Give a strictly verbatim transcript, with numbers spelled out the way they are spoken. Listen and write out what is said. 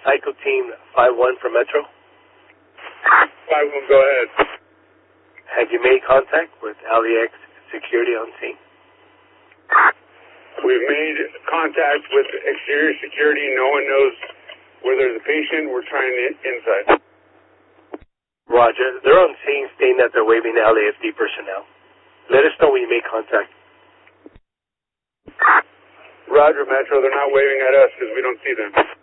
Cycle Team five one from Metro. five one, go ahead. Have you made contact with L A X security on scene? We've made contact with exterior security. No one knows where there's a patient. We're trying it inside. Roger. They're on scene stating that they're waving L A F D personnel. Let us know when you make contact. Roger, Metro. They're not waving at us because we don't see them.